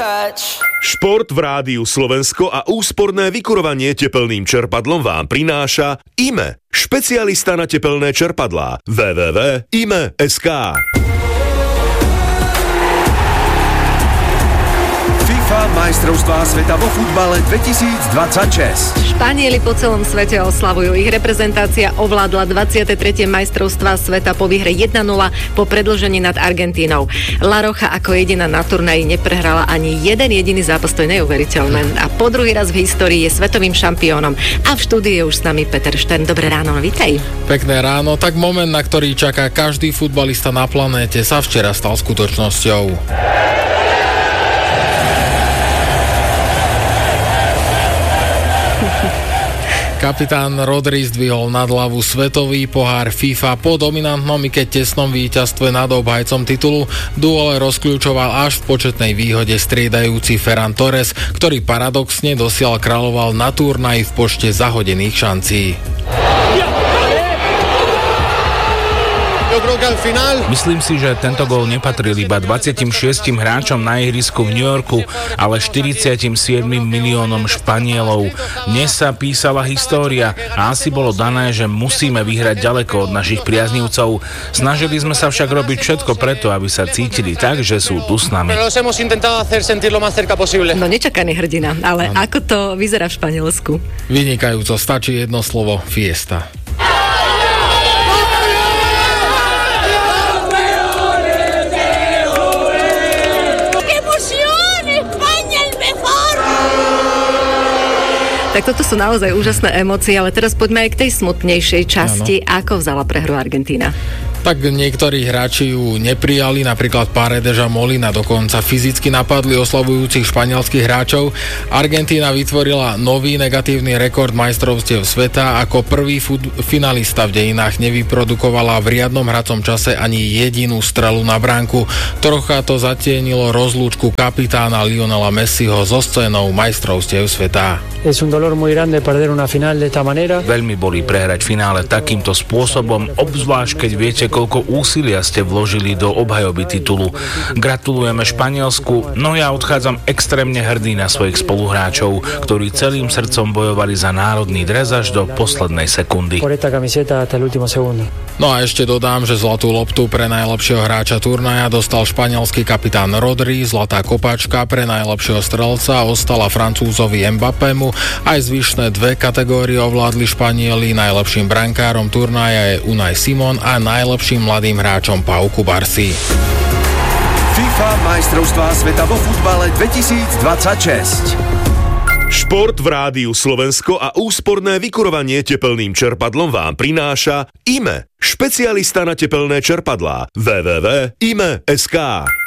Šport v Rádiu Slovensko a úsporné vykurovanie tepelným čerpadlom vám prináša IME, špecialista na tepelné čerpadlá. www.ime.sk. FIFA majstrovstvá sveta vo futbale 2026. Španieli po celom svete oslavujú. Ich reprezentácia ovládla 23. majstrovstvá sveta po výhre 1-0 po predĺžení nad Argentínou. La Roja ako jediná na turnaji neprehrala ani jeden jediný zápas, to je neuveriteľné. A po druhý raz v histórii je svetovým šampiónom. A v štúdiu je už s nami Peter Štern. Dobré ráno, vítaj. Pekné ráno. Tak moment, na ktorý čaká každý futbalista na planéte, sa včera stal skutočnosťou. Kapitán Rodri zdvihol nad hlavu svetový pohár FIFA po dominantnom i keď tesnom víťazstve nad obhajcom titulu. Duel rozkľúčoval až v početnej výhode striedajúci Ferran Torres, ktorý paradoxne dosiaľ kráľoval na turnaji v počte zahodených šancí. Myslím si, že tento gól nepatril iba 26 hráčom na ihrisku v New Yorku, ale 47 miliónom Španielov. Dnes sa písala história a asi bolo dané, že musíme vyhrať ďaleko od našich priaznivcov. Snažili sme sa však robiť všetko preto, aby sa cítili tak, že sú tu s nami. No nečakaný hrdina, ale ako to vyzerá v Španielsku? Vynikajúco, stačí jedno slovo: fiesta. Tak toto sú naozaj úžasné emócie, ale teraz poďme aj k tej smutnejšej časti. Ano. Ako vzala prehru Argentína? Tak niektorí hráči ju neprijali, napríklad Paredes a Molina dokonca fyzicky napadli oslavujúcich španielských hráčov. Argentína vytvorila nový negatívny rekord majstrovstiev sveta. Ako prvý finalista v dejinách nevyprodukovala v riadnom hracom čase ani jedinú strelu na bránku. Trocha to zatienilo rozlúčku kapitána Lionela Messiho so scénou majstrovstiev sveta. Veľmi boli prehrať finále takýmto spôsobom, obzvlášť keď viete, koľko úsilia ste vložili do obhajoby titulu. Gratulujeme Španielsku, no ja odchádzam extrémne hrdý na svojich spoluhráčov, ktorí celým srdcom bojovali za národný dres až do poslednej sekundy. No a ešte dodám, že zlatú loptu pre najlepšieho hráča turnaja dostal španielský kapitán Rodri, zlatá kopačka pre najlepšieho strelca ostala Francúzovi Mbappému, aj zvyšné dve kategórie ovládli Španieli. Najlepším brankárom turnaja je Unai Simon a najlepším mladým hráčom Pau Cubarsí. FIFA majstrovstvá sveta vo futbale 2026. Šport v Rádiu Slovensko a úsporné vykurovanie tepelným čerpadlom vám prináša IME, špecialista na tepelné čerpadlá. www.ime.sk.